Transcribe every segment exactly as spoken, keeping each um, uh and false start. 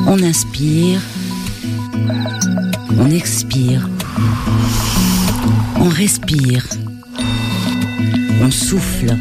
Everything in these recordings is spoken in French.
On inspire, on expire, on respire, on souffle.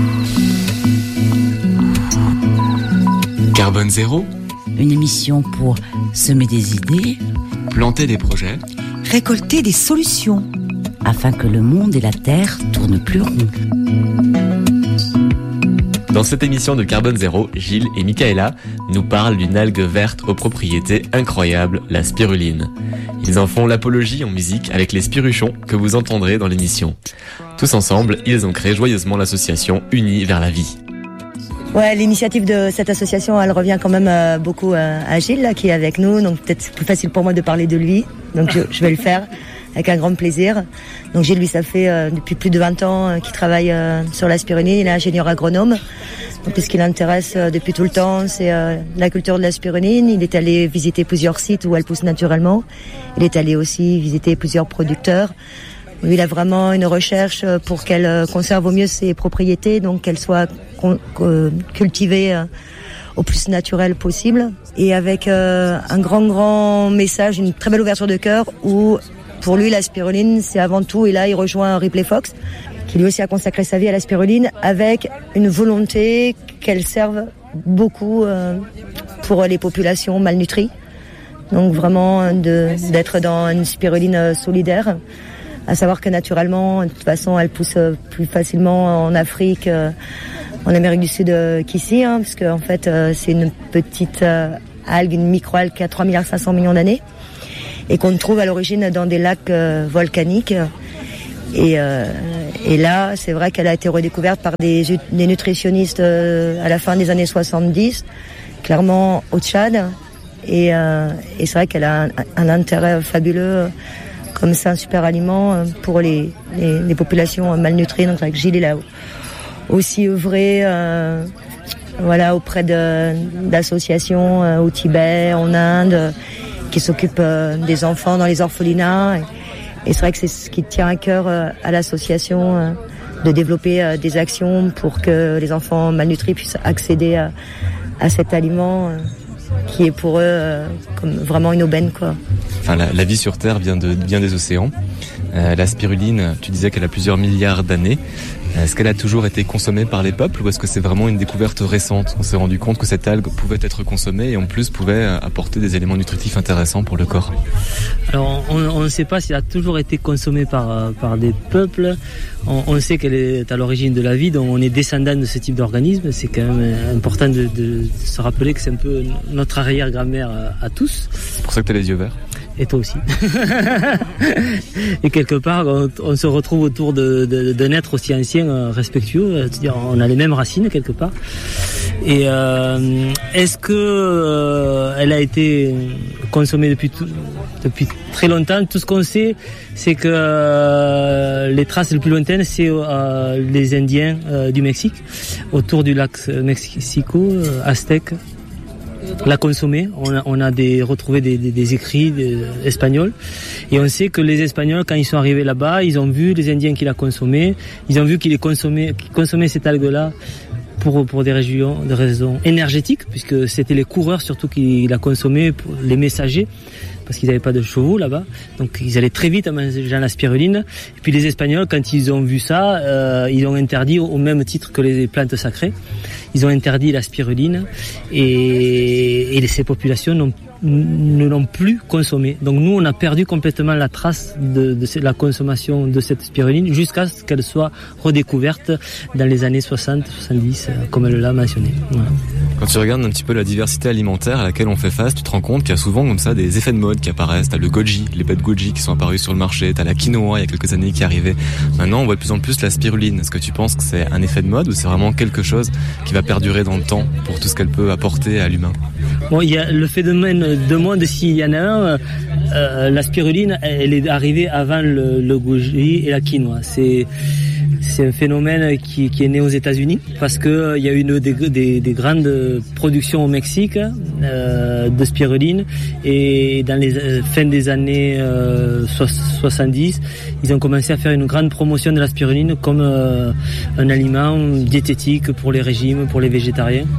Carbone Zéro, une émission pour semer des idées, planter des projets, récolter des solutions, afin que le monde et la Terre tournent plus rond. Dans cette émission de Carbone Zéro, Gilles et Michaela nous parlent d'une algue verte aux propriétés incroyables, la spiruline. Ils en font l'apologie en musique avec les spiruchons que vous entendrez dans l'émission. Tous ensemble, ils ont créé joyeusement l'association Unis vers la vie. Ouais, l'initiative de cette association, elle revient quand même euh, beaucoup euh, à Gilles, là, qui est avec nous. Donc peut-être c'est plus facile pour moi de parler de lui. Donc je, je vais le faire avec un grand plaisir. Donc Gilles, lui, ça fait euh, depuis plus de vingt ans euh, qu'il travaille euh, sur la spiruline. Il est ingénieur agronome. Donc ce qui l'intéresse euh, depuis tout le temps, c'est euh, la culture de la spiruline. Il est allé visiter plusieurs sites où elle pousse naturellement. Il est allé aussi visiter plusieurs producteurs. Il a vraiment une recherche pour qu'elle conserve au mieux ses propriétés, donc qu'elle soit con- euh, cultivée euh, au plus naturel possible. Et avec euh, un grand, grand message, une très belle ouverture de cœur où, pour lui, la spiruline, c'est avant tout, et là, il rejoint Ripley Fox, qui lui aussi a consacré sa vie à la spiruline, avec une volonté qu'elle serve beaucoup euh, pour les populations malnutries. Donc vraiment, de, d'être dans une spiruline solidaire. À savoir que naturellement, de toute façon, elle pousse plus facilement en Afrique, euh, en Amérique du Sud euh, qu'ici, hein, parce qu'en fait, euh, c'est une petite euh, algue, une micro-algue qui a trois milliards cinq cents millions d'années, et qu'on trouve à l'origine dans des lacs euh, volcaniques. Et, euh, et là, c'est vrai qu'elle a été redécouverte par des, des nutritionnistes euh, à la fin des années soixante-dix, clairement au Tchad. Et, euh, et c'est vrai qu'elle a un, un intérêt fabuleux. Comme c'est un super aliment pour les, les, les populations malnutries. Donc avec Gilles, il a aussi œuvré euh, voilà, auprès de, d'associations euh, au Tibet, en Inde, qui s'occupent euh, des enfants dans les orphelinats. Et, et c'est vrai que c'est ce qui tient à cœur euh, à l'association, euh, de développer euh, des actions pour que les enfants malnutris puissent accéder à, à cet aliment euh, qui est pour eux euh, comme vraiment une aubaine, quoi. Enfin, la, la vie sur Terre vient, de, vient des océans. Euh, la spiruline, tu disais qu'elle a plusieurs milliards d'années. Est-ce qu'elle a toujours été consommée par les peuples ou est-ce que c'est vraiment une découverte récente ? On s'est rendu compte que cette algue pouvait être consommée et en plus pouvait apporter des éléments nutritifs intéressants pour le corps. Alors on ne sait pas si elle a toujours été consommée par, par des peuples. On, on sait qu'elle est à l'origine de la vie, donc on est descendant de ce type d'organisme. C'est quand même important de, de se rappeler que c'est un peu notre arrière-grand-mère à, à tous. C'est pour ça que tu as les yeux verts. Et toi aussi. Et quelque part, on, on se retrouve autour de, de, d'un être aussi ancien, euh, respectueux. C'est-à-dire, on a les mêmes racines quelque part. Et euh, est-ce que euh, elle a été consommée depuis tout, depuis très longtemps ? Tout ce qu'on sait, c'est que euh, les traces les plus lointaines, c'est euh, les Indiens euh, du Mexique, autour du lac Mexico, euh, aztèque. La consommer, on a, on a des, retrouvé des, des, des écrits des, espagnols et on sait que les Espagnols, quand ils sont arrivés là-bas, ils ont vu les Indiens qui la consommaient, ils ont vu qu'ils consommaient, qu'ils consommaient cette algue-là pour, pour des, régions, des raisons énergétiques, puisque c'était les coureurs surtout qui la consommaient, pour les messagers, parce qu'ils n'avaient pas de chevaux là-bas, donc ils allaient très vite en mangeant la spiruline. Et puis les Espagnols, quand ils ont vu ça, euh, ils ont interdit au même titre que les plantes sacrées, ils ont interdit la spiruline et, et ces populations n'ont, ne l'ont plus consommée. Donc nous, on a perdu complètement la trace de, de la consommation de cette spiruline jusqu'à ce qu'elle soit redécouverte dans les années soixante soixante-dix, comme elle l'a mentionné. Voilà. Quand tu regardes un petit peu la diversité alimentaire à laquelle on fait face, tu te rends compte qu'il y a souvent comme ça des effets de mode qui apparaissent. T'as le goji, les pâtes goji qui sont apparus sur le marché, t'as la quinoa il y a quelques années qui arrivait. Maintenant, on voit de plus en plus la spiruline. Est-ce que tu penses que c'est un effet de mode ou c'est vraiment quelque chose qui va perdurer dans le temps pour tout ce qu'elle peut apporter à l'humain ? Bon, il y a le phénomène de mode, s'il y en a un, euh, la spiruline, elle est arrivée avant le, le goji et la quinoa. C'est C'est un phénomène qui, qui est né aux États-Unis parce que euh, il y a eu une, des, des, des grandes productions au Mexique euh, de spiruline et dans les euh, fins des années euh, soixante-dix, ils ont commencé à faire une grande promotion de la spiruline comme euh, un aliment diététique pour les régimes, pour les végétariens.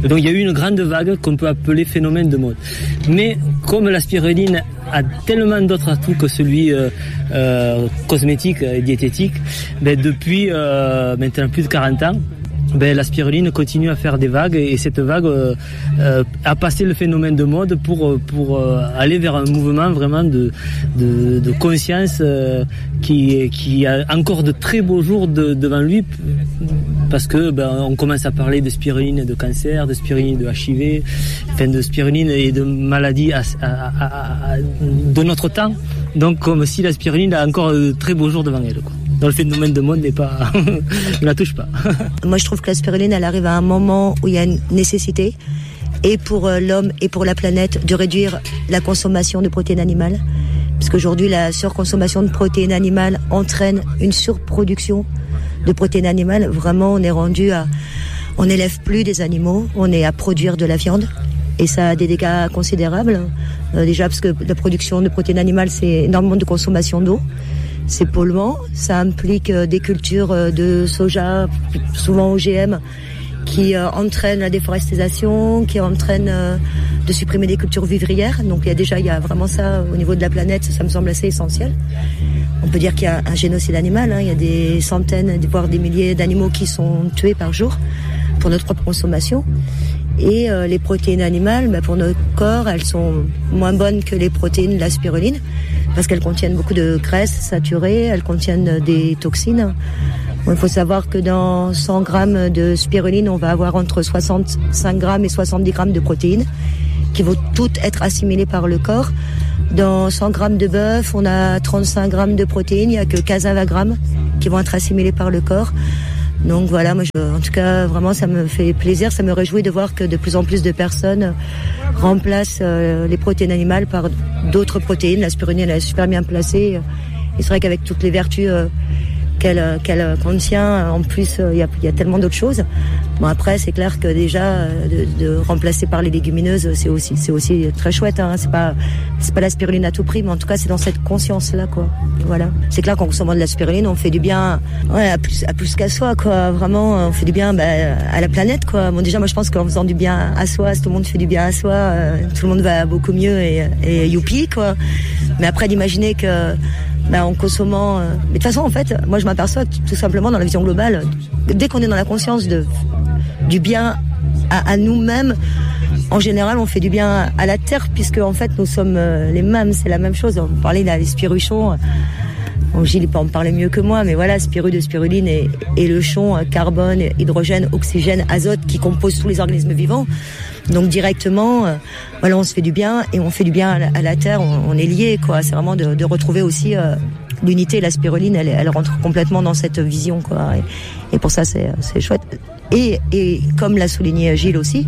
Et donc il y a eu une grande vague qu'on peut appeler phénomène de mode. Mais comme la spiruline a tellement d'autres atouts que celui euh, euh, cosmétique et diététique, ben depuis euh, maintenant plus de quarante ans, ben, la spiruline continue à faire des vagues et cette vague euh, euh, a passé le phénomène de mode pour pour euh, aller vers un mouvement vraiment de de, de conscience euh, qui qui a encore de très beaux jours de, devant lui parce que ben on commence à parler de spiruline de cancer, de spiruline de H I V, enfin de spiruline et de maladies à, à, à, à, de notre temps. Donc comme si la spiruline a encore de très beaux jours devant elle, quoi. Dans le phénomène de mode n'est pas, ne la touche pas. Moi, je trouve que la spiruline, elle arrive à un moment où il y a une nécessité, et pour l'homme et pour la planète, de réduire la consommation de protéines animales. Parce qu'aujourd'hui, la surconsommation de protéines animales entraîne une surproduction de protéines animales. Vraiment, on est rendu à, on n'élève plus des animaux, on est à produire de la viande. Et ça a des dégâts considérables. Euh, déjà, parce que la production de protéines animales, c'est énormément de consommation d'eau. C'est polluant, ça implique des cultures de soja, souvent O G M, qui euh, entraînent la déforestation, qui entraînent euh, de supprimer des cultures vivrières. Donc il y a déjà, il y a vraiment ça au niveau de la planète, ça me semble assez essentiel. On peut dire qu'il y a un génocide animal, hein. Il y a des centaines, voire des milliers d'animaux qui sont tués par jour pour notre propre consommation. Et euh, les protéines animales, bah, pour notre corps, elles sont moins bonnes que les protéines de la spiruline, parce qu'elles contiennent beaucoup de graisses saturées, elles contiennent des toxines. Bon, il faut savoir que dans cent grammes de spiruline, on va avoir entre soixante-cinq grammes et soixante-dix grammes de protéines, qui vont toutes être assimilées par le corps. Dans cent grammes de bœuf, on a trente-cinq grammes de protéines, il n'y a que quinze à vingt grammes qui vont être assimilés par le corps. Donc voilà, moi, je, en tout cas, vraiment, ça me fait plaisir, ça me réjouit de voir que de plus en plus de personnes remplacent euh, les protéines animales par d'autres protéines. La spiruline, elle est super bien placée. Et c'est vrai qu'avec toutes les vertus euh, qu'elle, qu'elle contient, en plus, il euh, y, a, y a tellement d'autres choses. Bon, après, c'est clair que déjà, de, de remplacer par les légumineuses, c'est aussi, c'est aussi très chouette, hein. C'est pas, c'est pas la spiruline à tout prix, mais en tout cas, c'est dans cette conscience-là, quoi. Voilà. C'est clair qu'en consommant de la spiruline, on fait du bien, ouais, à plus, à plus qu'à soi, quoi. Vraiment, on fait du bien, bah, à la planète, quoi. Bon, déjà, moi, je pense qu'en faisant du bien à soi, si tout le monde fait du bien à soi, euh, tout le monde va beaucoup mieux et, et youpi, quoi. Mais après, d'imaginer que, bah, en consommant, euh... mais de toute façon, en fait, moi, je m'aperçois que, tout simplement, dans la vision globale, dès qu'on est dans la conscience de, du bien à, à nous-mêmes, en général, on fait du bien à la terre, puisque en fait, nous sommes les mêmes, c'est la même chose. On parlait des spiruchons. Bon, Gilles peut en parler mieux que moi, mais voilà, spiru de spiruline et, et le chon, carbone, hydrogène, oxygène, azote, qui composent tous les organismes vivants. Donc directement, euh, voilà, on se fait du bien et on fait du bien à la, à la terre. On, on est liés, quoi. C'est vraiment de, de retrouver aussi euh, l'unité. La spiruline, elle, elle rentre complètement dans cette vision, quoi. Et, et pour ça, c'est, c'est chouette. Et, et comme l'a souligné Gilles aussi,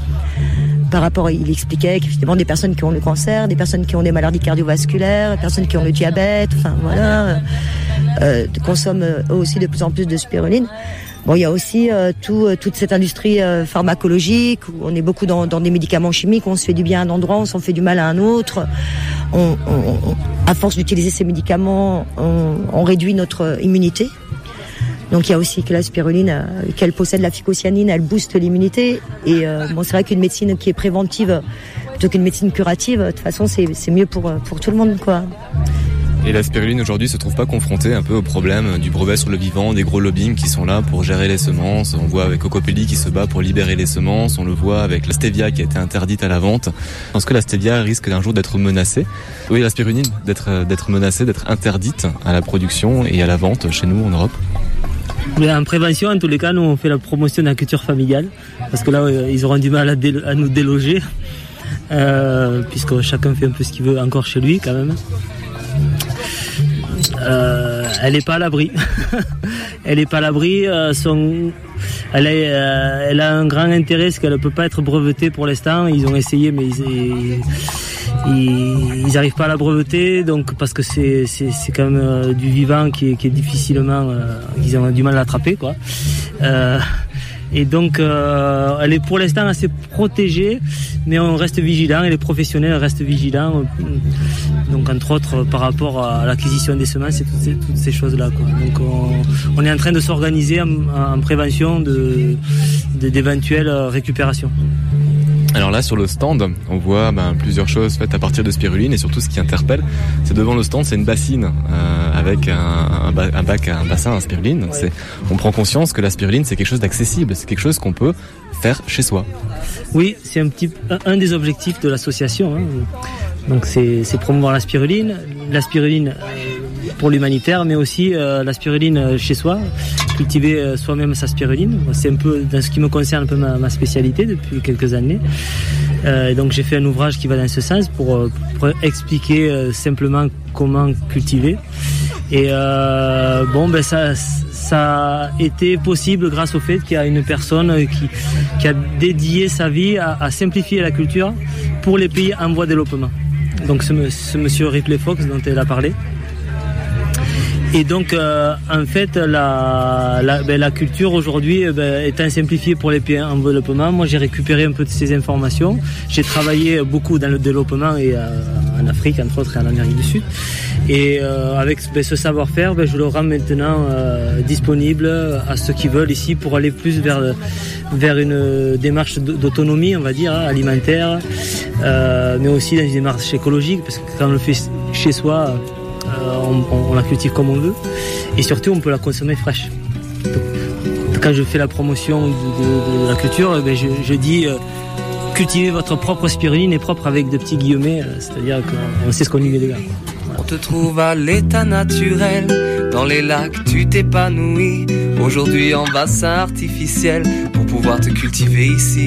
par rapport, il expliquait qu'effectivement des personnes qui ont le cancer, des personnes qui ont des maladies cardiovasculaires, des personnes qui ont le diabète, enfin voilà, euh, consomment eux aussi de plus en plus de spiruline. Bon, il y a aussi euh, tout, euh, toute cette industrie euh, pharmacologique où on est beaucoup dans, dans des médicaments chimiques, on se fait du bien à un endroit, on s'en fait du mal à un autre. On, on, on, à force d'utiliser ces médicaments, on, on réduit notre immunité. Donc il y a aussi que la spiruline, euh, qu'elle possède la phycocyanine, elle booste l'immunité. Et euh, bon, c'est vrai qu'une médecine qui est préventive plutôt qu'une médecine curative, de toute façon, c'est, c'est mieux pour, pour tout le monde, quoi. Et la spiruline aujourd'hui se trouve pas confrontée un peu au problème du brevet sur le vivant, des gros lobbying qui sont là pour gérer les semences. On voit avec Cocopelli qui se bat pour libérer les semences, on le voit avec la stevia qui a été interdite à la vente. Est-ce que la stevia risque d'un jour d'être menacée? Oui, la spiruline d'être, d'être menacée, d'être interdite à la production et à la vente chez nous en Europe. Mais en prévention, en tous les cas, nous on fait la promotion de la culture familiale, parce que là, euh, ils auront du mal à, délo- à nous déloger, euh, puisque chacun fait un peu ce qu'il veut encore chez lui quand même. Euh, elle n'est pas à l'abri. Elle n'est pas à l'abri. Euh, son, elle, est, euh, elle a un grand intérêt, parce qu'elle ne peut pas être brevetée pour l'instant. Ils ont essayé, mais ils, ils, ils arrivent pas à la breveter, donc parce que c'est, c'est, c'est quand même euh, du vivant qui est, qui est difficilement, euh, ils ont du mal à l'attraper, quoi. Euh, Et donc, euh, elle est pour l'instant assez protégée, mais on reste vigilant et les professionnels restent vigilants. Donc, entre autres, par rapport à l'acquisition des semences et toutes ces, toutes ces choses-là, quoi. Donc, on, on est en train de s'organiser en, en prévention de, de, d'éventuelles récupérations. Alors là, sur le stand, on voit ben, plusieurs choses faites à partir de spiruline, et surtout ce qui interpelle, c'est devant le stand, c'est une bassine euh, avec un, un, ba- un bac, un bassin à spiruline. C'est, on prend conscience que la spiruline, c'est quelque chose d'accessible, c'est quelque chose qu'on peut faire chez soi. Oui, c'est un petit, un des objectifs de l'association. Hein. Donc c'est, c'est promouvoir la spiruline, la spiruline pour l'humanitaire, mais aussi euh, la spiruline chez soi, cultiver euh, soi-même sa spiruline. C'est un peu, dans ce qui me concerne, un peu ma, ma spécialité depuis quelques années. Euh, et donc j'ai fait un ouvrage qui va dans ce sens pour, pour expliquer euh, simplement comment cultiver. Et euh, bon, ben ça, ça a été possible grâce au fait qu'il y a une personne qui, qui a dédié sa vie à, à simplifier la culture pour les pays en voie de développement. Donc ce, ce monsieur Ripley Fox dont elle a parlé. Et donc, euh, en fait, la, la, ben, la culture aujourd'hui ben, étant simplifiée pour les pays en développement, moi j'ai récupéré un peu de ces informations. J'ai travaillé beaucoup dans le développement et euh, en Afrique, entre autres, et en Amérique du Sud. Et euh, avec ben, ce savoir-faire, ben, je le rends maintenant euh, disponible à ceux qui veulent ici pour aller plus vers, vers une démarche d'autonomie, on va dire, hein, alimentaire, euh, mais aussi dans une démarche écologique, parce que quand on le fait chez soi, Euh, on, on la cultive comme on veut et surtout on peut la consommer fraîche. Donc, quand je fais la promotion de, de, de la culture, ben je, je dis euh, cultivez votre propre spiruline, et propre avec de petits guillemets, euh, c'est-à-dire qu'on sait ce qu'on y met dedans, quoi. Voilà. On te trouve à l'état naturel, dans les lacs tu t'épanouis, aujourd'hui en bassin artificiel pour pouvoir te cultiver ici.